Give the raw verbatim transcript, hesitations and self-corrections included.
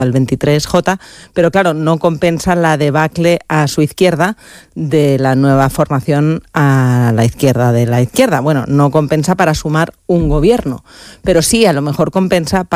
al veintitrés J, pero claro, no compensa la debacle a su izquierda de la nueva formación a la izquierda de la izquierda. Bueno, no compensa para sumar un gobierno, pero sí a lo mejor compensa para